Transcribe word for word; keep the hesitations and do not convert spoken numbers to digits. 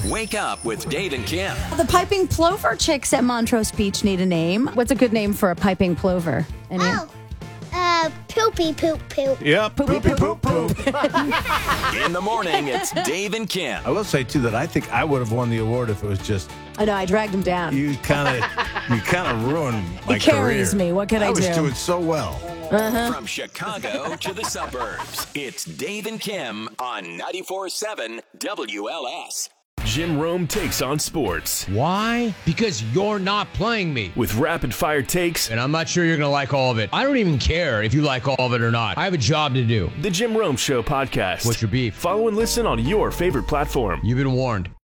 Wake up with Dave and Kim. The piping plover chicks at Montrose Beach need a name. What's a good name for a piping plover? Any? Oh, uh, poopy poop poop. Yeah, poopy poop poop. In the morning, it's Dave and Kim. I will say, too, that I think I would have won the award if it was just I know, I dragged him down. you kind of you kind of ruined my He carries career. me. What can I, I was do? doing so well. From Chicago to the suburbs, it's Dave and Kim on ninety-four point seven W L S. Jim Rome takes on sports Why? Because you're not playing me. with rapid-fire takes. And I'm not sure you're going to like all of it. I don't even care if you like all of it or not. I have a job to do. The Jim Rome Show podcast. What's your beef? Follow and listen on your favorite platform. You've been warned.